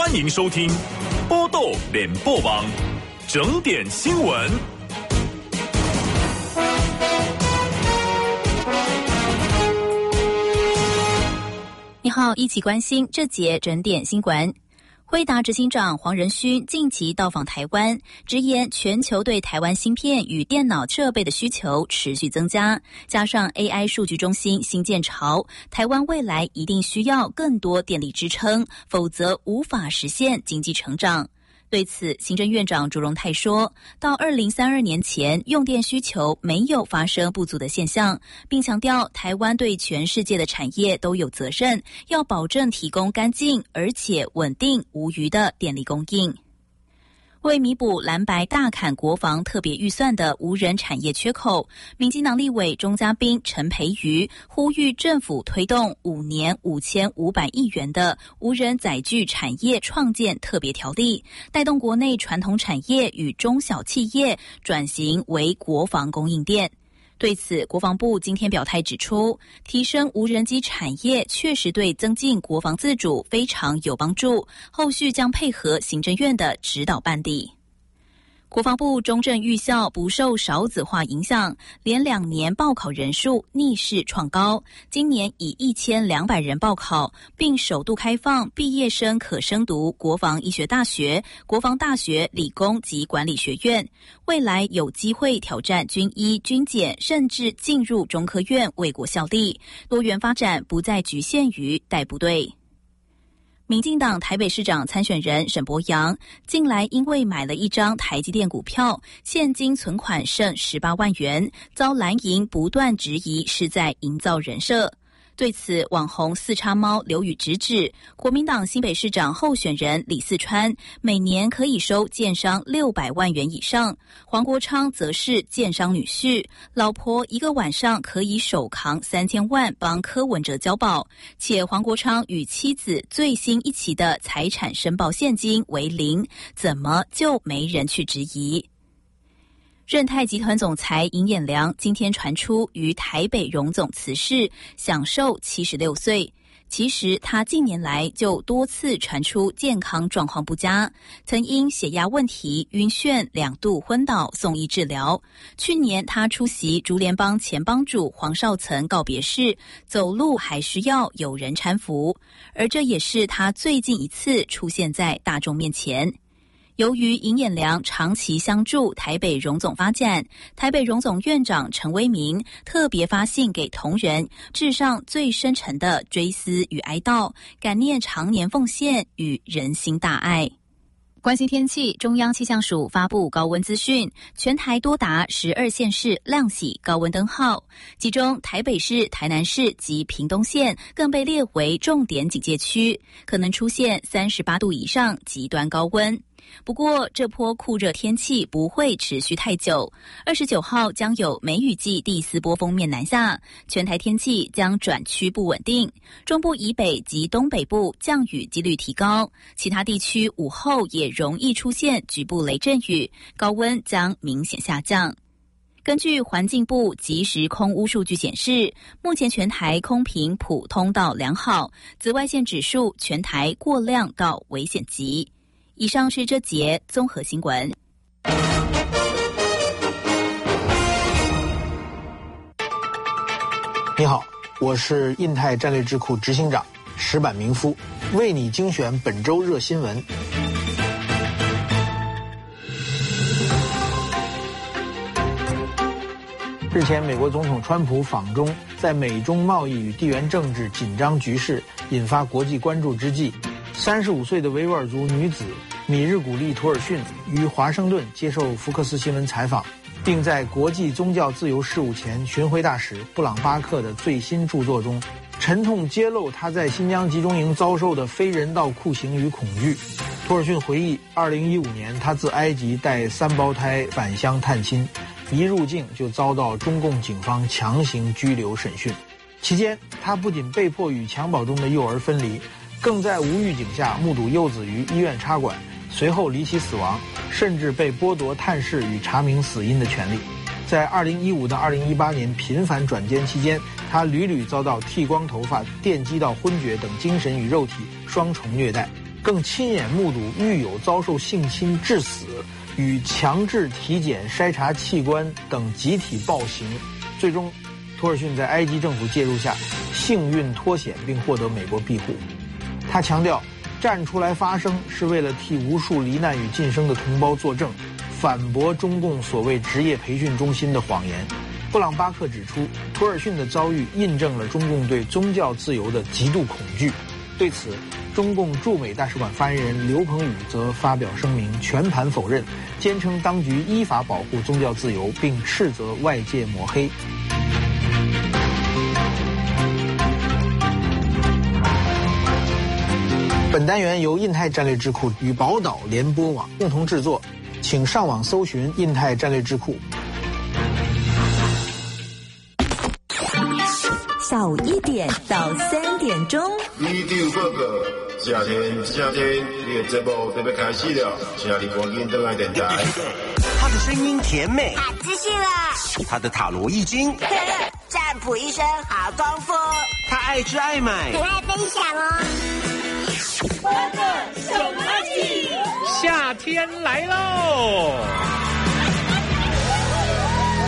欢迎收听报道联播网整点新闻。 你好，一起关心这节整点新闻。辉达执行长黄仁勋近期到访台湾，直言全球对台湾芯片与电脑设备的需求持续增加，加上 AI 数据中心新建潮，台湾未来一定需要更多电力支撑，否则无法实现经济成长。对此，行政院长朱荣泰说，到2032年前，用电需求没有发生不足的现象，并强调台湾对全世界的产业都有责任，要保证提供干净而且稳定无虞的电力供应。为弥补蓝白大砍国防特别预算的无人产业缺口，民进党立委钟嘉宾、陈培瑜呼吁政府推动5年5500亿元的无人载具产业创建特别条例，带动国内传统产业与中小企业转型为国防供应链。对此，国防部今天表态指出，提升无人机产业确实对增进国防自主非常有帮助，后续将配合行政院的指导办理。国防部中正预校不受少子化影响，连2年报考人数逆势创高，今年以1200人报考，并首度开放毕业生可升读国防医学大学、国防大学理工及管理学院，未来有机会挑战军医、军检，甚至进入中科院为国效力，多元发展不再局限于带部队。民进党台北市长参选人沈伯洋近来因为买了一张台积电股票，现金存款剩18万元，遭蓝营不断质疑是在营造人设。对此，网红四叉猫刘宇直指，国民党新北市长候选人李四川每年可以收建商600万元以上，黄国昌则是建商女婿，老婆一个晚上可以手扛3000万帮柯文哲交保，且黄国昌与妻子最新一期的财产申报现金为0，怎么就没人去质疑？润泰集团总裁尹衍良今天传出于台北荣总辞世，享寿76岁。其实他近年来就多次传出健康状况不佳，曾因血压问题晕眩2度昏倒送医治疗。去年他出席竹联帮前帮主黄少岑告别式，走路还需要有人搀扶，而这也是他最近一次出现在大众面前。由于尹衍良长期相助台北荣总发展，台北荣总院长陈威明特别发信给同仁，致上最深沉的追思与哀悼，感念常年奉献与人心大爱。关心天气，中央气象署发布高温资讯，全台多达12县市亮起高温灯号，其中台北市、台南市及屏东县更被列为重点警戒区，可能出现38度以上极端高温。不过，这波酷热天气不会持续太久。29号将有梅雨季第4波锋面南下，全台天气将转趋不稳定。中部以北及东北部降雨几率提高，其他地区午后也容易出现局部雷阵雨，高温将明显下降。根据环境部即时空污数据显示，目前全台空品普通到良好，紫外线指数全台过亮到危险级。以上是这节综合新闻。 你好，我是印太战略智库执行长石坂明夫，为你精选本周热新闻。日前，美国总统川普访中，在美中贸易与地缘政治紧张局势引发国际关注之际，35岁的维吾尔族女子米日古丽·图尔逊于华盛顿接受福克斯新闻采访，并在国际宗教自由事务前巡回大使布朗巴克的最新著作中，沉痛揭露他在新疆集中营遭受的非人道酷刑与恐惧。图尔逊回忆，2015年他自埃及带3胞胎返乡探亲，一入境就遭到中共警方强行拘留审讯。期间，他不仅被迫与襁褓中的幼儿分离，更在无预警下目睹幼子于医院插管，随后离奇死亡，甚至被剥夺探视与查明死因的权利。在2015到2018年频繁转监期间，他屡屡遭到剃光头发、电击到昏厥等精神与肉体双重虐待，更更亲眼目睹狱友遭受性侵致死与强制体检筛查器官等集体暴行。最终托尔逊在埃及政府介入下幸运脱险，并获得美国庇护。他强调，站出来发声是为了替无数罹难与晋升的同胞作证，反驳中共所谓职业培训中心的谎言。布朗巴克指出，托尔逊的遭遇印证了中共对宗教自由的极度恐惧。对此，中共驻美大使馆发言人刘鹏宇则发表声明，全盘否认，坚称当局依法保护宗教自由，并斥责外界抹黑。本单元由印太战略智库与宝岛联播网共同制作，请上网搜寻印太战略智库。 下午1点到3点钟。 你就报告，夏天，你的节目准备开始了，请你赶紧登来电台。 他的声音甜美， 好自信啊！ 他的塔罗易经， 占卜一生好功夫。 他爱吃爱买， 很爱分享哦。 8个小垃圾，夏天来喽！